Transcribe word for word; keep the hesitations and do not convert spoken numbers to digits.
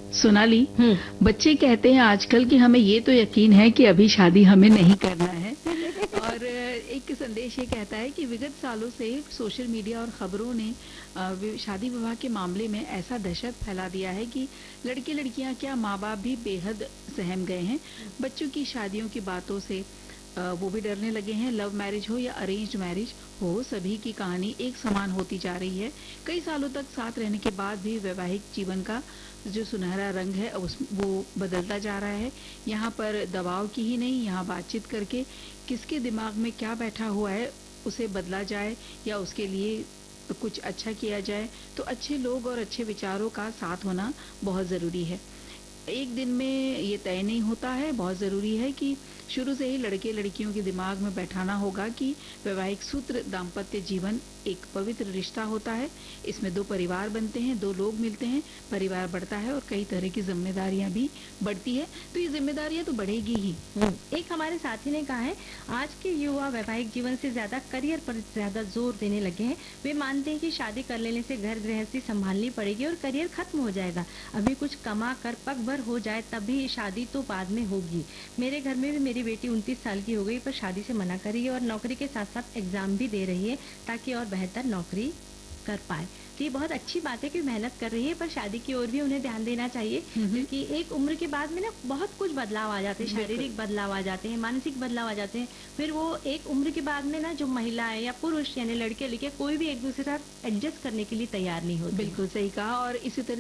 सोनाली, हम्म। बच्चे कहते हैं आजकल कि हमें ये तो यकीन है कि अभी शादी हमें नहीं करना है। और एक संदेश ये कहता है कि विगत सालों से सोशल मीडिया और खबरों ने अ, वि- शादी विवाह के मामले में ऐसा दहशत फैला दिया है कि लड़के लड़कियां क्या माँ बाप भी बेहद सहम गए हैं। बच्चों की शादियों की बातों से अ, वो भी डरने लगे हैं। लव मैरिज हो या अरेंज्ड मैरिज हो, सभी की कहानी एक समान होती जा रही है। कई सालों तक साथ रहने के बाद भी वैवाहिक जीवन का जो सुनहरा रंग है उस वो बदलता जा रहा है। यहाँ पर दबाव की ही नहीं, यहाँ बातचीत करके किसके दिमाग में क्या बैठा हुआ है उसे बदला जाए या उसके लिए कुछ अच्छा किया जाए। तो अच्छे लोग और अच्छे विचारों का साथ होना बहुत जरूरी है। एक दिन में ये तय नहीं होता है। बहुत जरूरी है कि शुरू से ही लड़के लड़कियों के दिमाग में बैठाना होगा कि वैवाहिक सूत्र दाम्पत्य जीवन एक पवित्र रिश्ता होता है। इसमें दो परिवार बनते हैं, दो लोग मिलते हैं, परिवार बढ़ता है और कई तरह की जिम्मेदारियां भी बढ़ती है। तो ये जिम्मेदारियां तो बढ़ेगी ही। एक हमारे साथी ने कहा है, आज के युवा वैवाहिक जीवन से ज्यादा करियर पर ज्यादा जोर देने लगे हैं। वे मानते हैं कि शादी कर लेने से घर गृहस्थी संभालनी पड़ेगी और करियर खत्म हो जाएगा। अभी कुछ कमा कर पग भर हो जाए तभी शादी तो बाद में होगी। मेरे घर में भी मेरी बेटी उनतीस साल की हो गई पर शादी से मना करी है और नौकरी के साथ साथ एग्जाम भी दे रही है ताकि और बेहतर नौकरी कर पाए। तो ये बहुत अच्छी बात है कि मेहनत कर रही है, पर शादी की ओर भी उन्हें ध्यान देना चाहिए, क्योंकि एक उम्र के बाद में ना बहुत कुछ बदलाव आ जाते हैं, शारीरिक बदलाव आ जाते हैं, मानसिक बदलाव आ जाते हैं। फिर वो एक उम्र के बाद में ना जो महिलाएं या पुरुष यानी लड़के लड़के कोई भी एक दूसरे के साथ एडजस्ट करने के लिए तैयार नहीं होते। बिल्कुल सही कहा। और इसी तरह